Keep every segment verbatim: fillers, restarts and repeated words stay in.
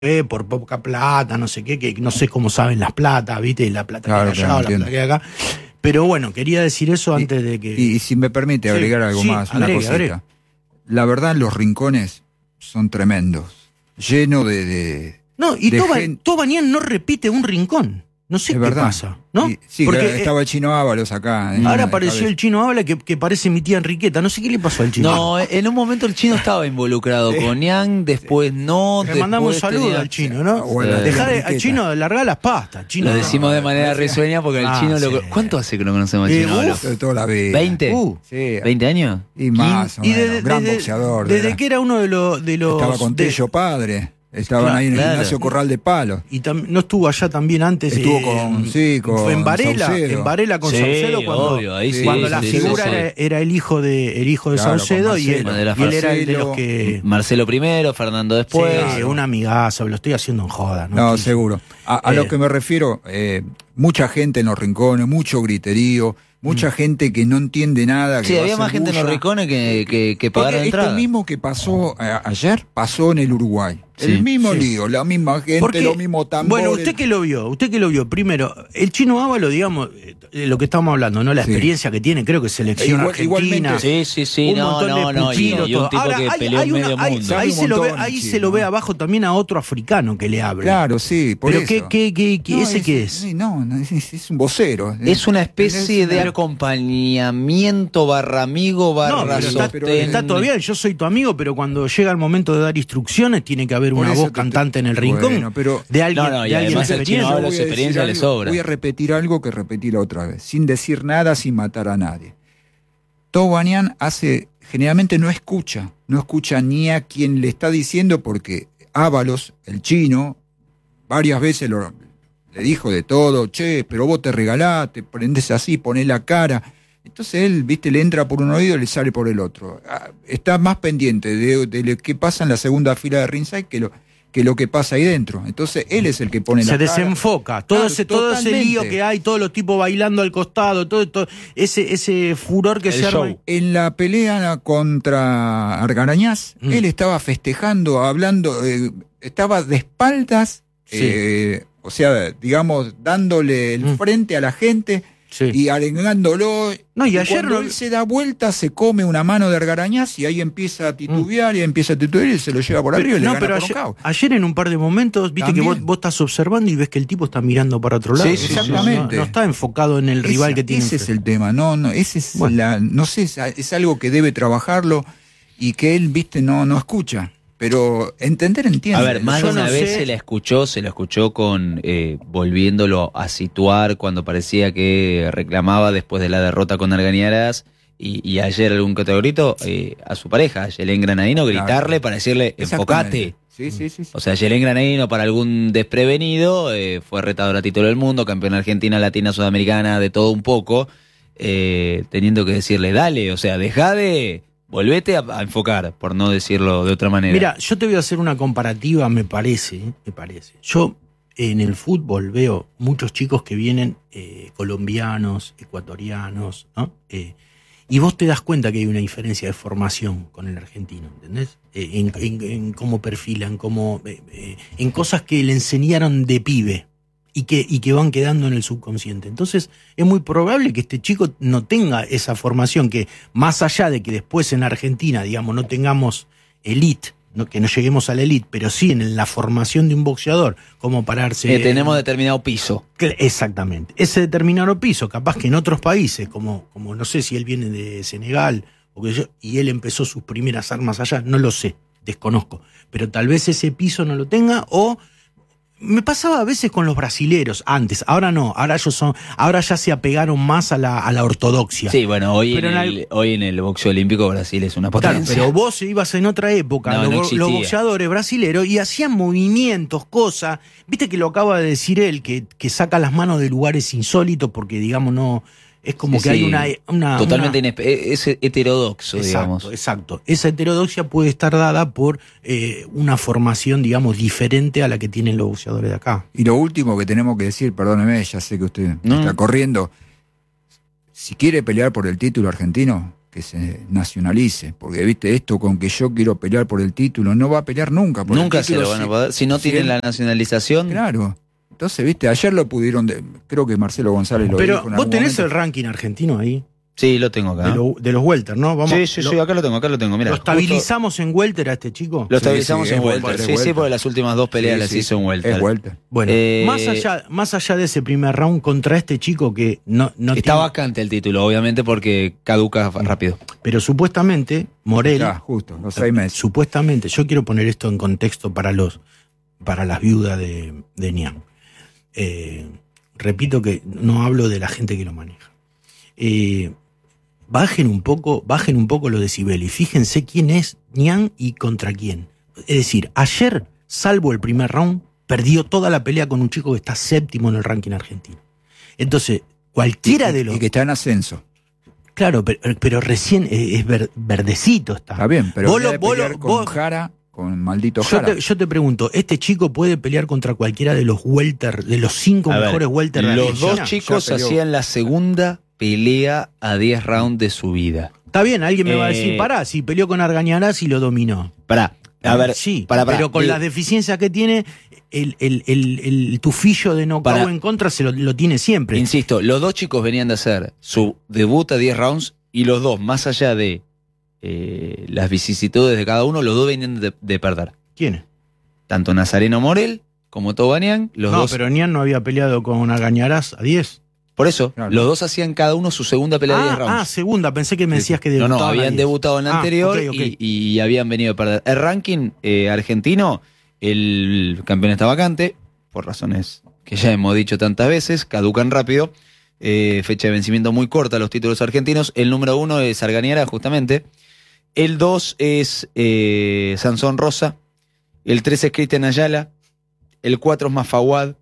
eh, por poca plata, no sé qué, que no sé cómo saben las platas, ¿viste? La plata Claro, que hay allá, claro, o la plata que hay acá. Pero bueno, quería decir eso Y- antes de que... Y, y si me permite Sí, agregar algo sí, más, una agregue, cosita. agregue. La verdad, los rincones son tremendos, llenos de, de, No, y de Toba- gen- Tobanian no repite un rincón. No sé es qué verdad. pasa, ¿no? Y- sí, Porque que estaba el Chino Ábalos acá. eh, eh, ahora de apareció cabeza. el Chino Habla que, que parece mi tía Enriqueta. No sé qué le pasó al Chino. No, en un momento el chino estaba involucrado con Niang, después no. Le mandamos un después saludo tenía- al Chino, ¿no? Ah, bueno, Sí. Dejá de, Enriqueta. al Chino largar las pastas. Chino, Lo decimos de manera parece- risueña porque el Ah, chino lo. sí. ¿Cuánto hace que no conocemos al Eh, chino? uf. Hablo? De toda la vida. ¿veinte? Uh, Sí, ¿veinte años? y más o y menos. desde, Gran desde- boxeador. Desde era. que era uno de los... De los Estaba con de- Tello Padre. Estaban Claro, ahí en el claro. gimnasio Corral de Palos. Y tam- no estuvo allá también antes. Estuvo eh, con- sí, con Fue en Varela, Saucedo. en Varela con Sí, Saucedo cuando, obvio, ahí sí, cuando sí, la sí, figura sí, sí. Era, era el hijo de el hijo de Claro, Saucedo con y él, Marcelo. De la y él era el de los Marcelo. que... Marcelo primero, Fernando después. Sí, un amigazo, lo estoy haciendo en joda. No, No, Quise. seguro. A, a Eh. lo que me refiero, eh, mucha gente en los rincones, mucho griterío, mucha gente que no entiende nada. Que Sí, va a había hacer más gente en los bulla. rincones que, que, que pagar Porque la esto entrada. mismo que pasó eh, ayer, pasó en el Uruguay. Sí, el mismo sí. lío, la misma gente, Porque, los mismos tambores. bueno, usted que lo vio, usted que lo vio, primero, el Chino Ávalo, digamos, eh, lo que estamos hablando, ¿no? La Sí. experiencia que tiene, creo que selección Igual- argentina. igualmente. Sí, sí, sí, un no, montón de no, no. Y, puchilos, y un todo. tipo Ahora, que hay- peleó hay en una- medio hay- mundo. Sabe Ahí, un se lo, ve, montón, ahí sí, se lo ve ¿no? abajo también a otro africano que le habla. Claro, sí, por Pero eso. ¿qué, qué, qué, qué- No, ese qué es? sí, no, no, es, es un vocero. Es una especie Es de una- acompañamiento barra amigo No, barra pero está, pero sostén. está todavía, yo soy tu amigo, pero cuando llega el momento de dar instrucciones, tiene que haber Por una eso voz te- cantante en el rincón Bueno, pero- de alguien, No, no, y de alguien además el experiencia. chino habla Voy a su decir experiencia, le algo- sobra. Voy a repetir algo que repetí la otra vez, sin decir nada, sin matar a nadie. Tobanian hace, generalmente no escucha, no escucha ni a quien le está diciendo porque Ábalos, el chino, varias veces lo, le dijo de todo, che, pero vos te regalás, te prendés así, ponés la cara. Entonces él, viste, le entra por un oído y le sale por el otro. Ah, Está más pendiente de, de lo que pasa en la segunda fila de ringside que lo, que lo que pasa ahí dentro. Entonces él es el que pone Se la cara. desenfoca. Todo, Claro, ese, todo ese totalmente. lío que hay, todos los tipos bailando al costado, todo, todo ese, ese furor que El se arma. show. En la pelea contra Argarañaz, Mm. él estaba festejando, hablando, eh, estaba de espaldas, Sí. eh, o sea, digamos, dándole el Mm. frente a la gente Sí. y arengándolo. No, y ayer cuando no- él se da vuelta, se come una mano de Argarañaz y ahí empieza a titubear y empieza a titubear y se lo lleva por arriba y le no, gana pero por ayer, nocaut. ayer en un par de momentos, viste que vos, También. vos estás observando y ves que el tipo está mirando para otro lado. Sí, sí, No- exactamente. No, no está enfocado en el rival Esa- que tiene. Ese es enfrente. el tema, no, no, ese es Bueno. la, no sé, es, es algo que debe trabajarlo y que él, viste, no, no escucha. Pero entender entiende. A ver, más de Yo una no vez sé- se la escuchó, se la escuchó con eh, volviéndolo a situar cuando parecía que reclamaba después de la derrota con Arganiaras y, y ayer algún categorito eh, a su pareja, a Yelén Granadino, Claro. gritarle para decirle, enfocate. Exactamente. Sí, sí, sí, sí. O sea, Yelén Granadino para algún desprevenido eh, fue retadora a título del mundo, campeona argentina, latina, sudamericana, de todo un poco, eh, teniendo que decirle, dale, o sea, dejá de... Volvete a, a enfocar, por no decirlo de otra manera. Mira, yo te voy a hacer una comparativa, me parece, ¿eh? me parece. Yo en el fútbol veo muchos chicos que vienen eh, colombianos, ecuatorianos, ¿no? Eh, y vos te das cuenta que hay una diferencia de formación con el argentino, ¿entendés? Eh, en, en- en cómo perfilan, cómo, eh, eh, en cosas que le enseñaron de pibe y que, y que van quedando en el subconsciente. Entonces es muy probable que este chico no tenga esa formación, que más allá de que después en Argentina, digamos, no tengamos elite, no, que no lleguemos a la elite, pero sí en la formación de un boxeador, como pararse... Eh, tenemos determinado piso. Cl- Exactamente. Ese determinado piso, capaz que en otros países, como, como no sé si él viene de Senegal, o que yo, y él empezó sus primeras armas allá, no lo sé, desconozco. Pero tal vez ese piso no lo tenga, o me pasaba a veces con los brasileros, antes, ahora no, ahora ellos son, ahora ya se apegaron más a la, a la ortodoxia. Sí, bueno, hoy, en Pero en el, al- hoy en el boxeo olímpico Brasil es una Claro, potencia. pero vos ibas en otra época, No, los, no bo- existía. los boxeadores brasileros, y hacían movimientos, cosas. Viste que lo acaba de decir él, que, que saca las manos de lugares insólitos, porque digamos no. Es como Sí, que hay sí, una. una Totalmente una- inespe- es heterodoxo, digamos. Exacto, exacto. Esa heterodoxia puede estar dada por eh, una formación, digamos, diferente a la que tienen los boxeadores de acá. Y lo último que tenemos que decir, perdóneme, ya sé que usted No. está corriendo. Si quiere pelear por el título argentino, que se nacionalice, porque viste esto con que yo quiero pelear por el título, no va a pelear nunca por Nunca el se título. lo van a poder, si no si tienen él- la nacionalización. Claro. Entonces, viste, ayer lo pudieron, de- creo que Marcelo González lo Pero dijo en vos algún tenés momento. el ranking argentino ahí, Sí, lo tengo acá. de, lo- de los welter, ¿no? Vamos, sí, sí, lo, sí, acá lo tengo, acá lo tengo. Mira, ¿lo justo- estabilizamos en welter a este chico? Lo Sí, estabilizamos sí, en es welter. welter, es Sí, sí, welter. porque las últimas dos peleas Sí, las sí, hizo en welter. Es vuelta. Bueno, Eh, más, allá, más allá de ese primer round contra este chico que no, no Está tiene- vacante el título, obviamente, porque caduca rápido. pero supuestamente Morel, Ya, justo, los seis meses. supuestamente, yo quiero poner esto en contexto para los para las viudas de, de Niang. Eh, repito que no hablo de la gente que lo maneja. Eh, bajen un poco, bajen un poco los decibeles y fíjense quién es Niang y contra quién. Es decir, ayer, salvo el primer round, perdió toda la pelea con un chico que está séptimo en el ranking argentino. Entonces, cualquiera Y- de los... Y que está en ascenso. Claro, pero, pero recién es es ver- verdecito está. Está bien, pero Vos viene lo- de vos lo- pelear con vos- Jara, con maldito Yo Jara. te, yo te pregunto, ¿este chico puede pelear contra cualquiera de los welter, de los cinco A ver, mejores welter de Los Argentina? dos chicos Ya peleó. hacían la segunda pelea a diez rounds de su vida. Está bien, alguien me va a Eh, decir, pará, si peleó con Argañarás y lo dominó. Pará, a ver, sí, pará, pará. pero con Eh, las deficiencias que tiene, el, el, el, el tufillo de knockout Pará. en contra se lo, lo tiene siempre. Insisto, los dos chicos venían de hacer su debut a diez rounds y los dos, más allá de eh, las vicisitudes de cada uno, los dos venían de, de perder. ¿Quién es? Tanto Nazareno Morel como Tobanian, los no, dos. pero Nian no había peleado con Argañarás a diez. Por eso, Claro. los dos hacían cada uno su segunda pelea de diez Ah, rounds. ah, segunda, pensé que me decías que No, debutaban no, a habían diez. debutado en la Ah, anterior ok, ok. Y, y habían venido a perder. El ranking eh, argentino, el campeón está vacante, por razones que ya hemos dicho tantas veces, caducan rápido, eh, fecha de vencimiento muy corta los títulos argentinos. El número uno es Arganiara, justamente. El dos es eh, Sansón Rosa. El tres es Cristian Ayala. El cuatro es Mafawad.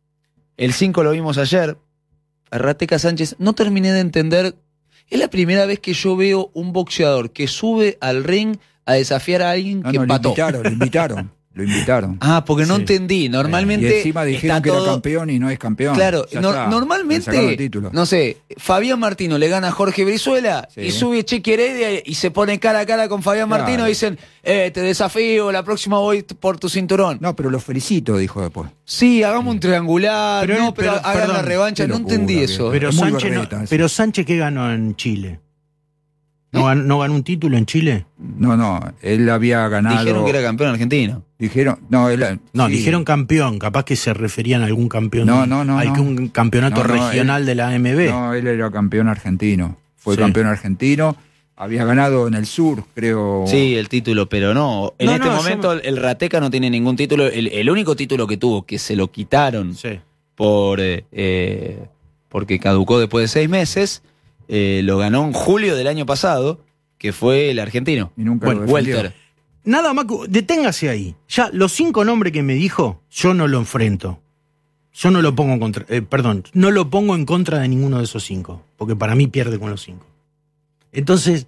El cinco lo vimos ayer. Rateca Sánchez. No terminé de entender. Es la primera vez que yo veo un boxeador que sube al ring a desafiar a alguien No, que no, lo empató. invitaron, lo invitaron. Lo invitaron. Ah, porque no Sí. entendí. Y Normalmente. encima dijeron está que todo- era campeón y no es campeón. Claro, Ya no- está, le sacaron el normalmente, título. no sé, Fabián Martino le gana a Jorge Brizuela Sí. y sube Chequi Heredia y se pone cara a cara con Fabián Claro. Martino y dicen, eh, te desafío, la próxima voy t- por tu cinturón. No, pero lo felicito, dijo después. Sí, hagamos un triangular, Pero no, él- pero, pero- hagan perdón, la revancha, qué no locura, entendí que- eso. Pero Es muy Sánchez, no- berreta eso. pero Sánchez, ¿qué ganó en Chile? ¿No, ¿Eh? ganó, no ganó un título en Chile? No, no, él había ganado. Dijeron que era campeón argentino. Dijeron, no, él, No, sí. dijeron campeón, capaz que se referían a algún campeón. No, no, no, no. algún campeonato No, no, regional él- de la A M B. No, él era campeón argentino. Fue Sí. campeón argentino. Había ganado en el sur, creo. Sí, el título, pero no. En No, este no, yo momento el Rateca no tiene ningún título. El, el único título que tuvo, que se lo quitaron Sí. por eh, eh, porque caducó después de seis meses, eh, lo ganó en julio del año pasado, que fue el argentino. Y nunca Bueno, lo defendió. Welter. Nada más, que- deténgase ahí. Ya, los cinco nombres que me dijo, yo no lo enfrento. Yo no lo pongo en contra, eh, perdón, no lo pongo en contra de ninguno de esos cinco, porque para mí pierde con los cinco. Entonces,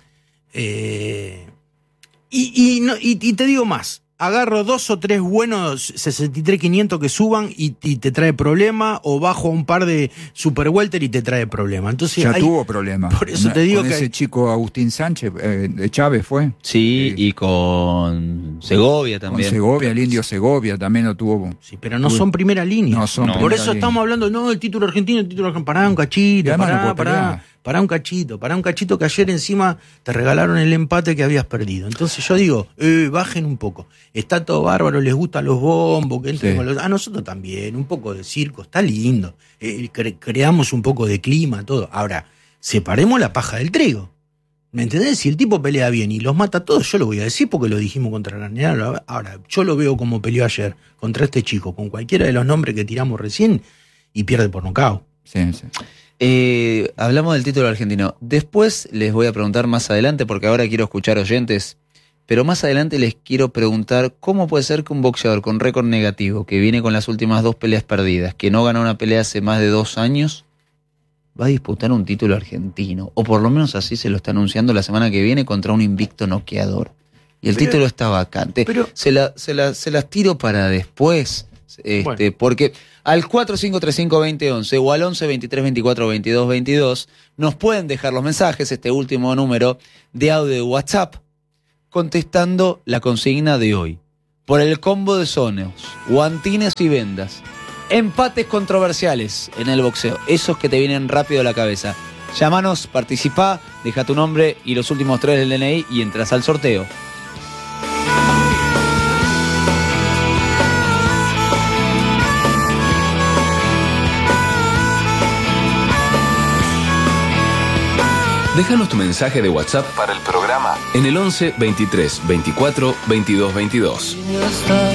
eh, y, y, no- y- y te digo más, agarro dos o tres buenos sesenta y tres quinientos que suban y, y te trae problema, o bajo a un par de super welter y te trae problema. Entonces, Ya hay- tuvo problemas. por eso te digo con que- ese chico Agustín Sánchez, eh, de Chávez fue. Sí, Sí. y con Segovia Con también. Segovia, el indio Segovia también lo tuvo. Sí, pero no Uy. son primera línea. No son No. Por primera eso línea. estamos hablando, no, el título argentino, el título argentino. Pará un Y cachito, además no pará, puede pará, pelear. pará un cachito, pará un cachito que ayer encima te regalaron el empate que habías perdido. Entonces yo digo, eh, bajen un poco. Está todo bárbaro, les gustan los bombos, que entren Sí. con los. A nosotros también, un poco de circo, está lindo. Eh, cre- creamos un poco de clima, todo. Ahora, separemos la paja del trigo. ¿Me entendés? Si el tipo pelea bien y los mata a todos, yo lo voy a decir porque lo dijimos contra Granero. Ahora, yo lo veo como peleó ayer contra este chico, con cualquiera de los nombres que tiramos recién, y pierde por nocaut. Sí, sí. Eh, hablamos del título argentino. Después les voy a preguntar más adelante, porque ahora quiero escuchar oyentes, pero más adelante les quiero preguntar cómo puede ser que un boxeador con récord negativo, que viene con las últimas dos peleas perdidas, que no ganó una pelea hace más de dos años, va a disputar un título argentino, o por lo menos así se lo está anunciando la semana que viene contra un invicto noqueador. Y el Pero- título está vacante. pero- se, la, se, la- se las tiro para después. Este, Bueno. Porque al cuatro cinco tres cinco, dos cero uno uno o al once, veintitrés, veinticuatro, veintidós, veintidós nos pueden dejar los mensajes, este último número de audio de WhatsApp, contestando la consigna de hoy. Por el combo de sonos, guantines y vendas, empates controversiales en el boxeo, esos que te vienen rápido a la cabeza. Llámanos, participá, deja tu nombre y los últimos tres del D N I y entras al sorteo. Déjanos tu mensaje de WhatsApp para el programa en el once, veintitrés, veinticuatro, veintidós, veintidós.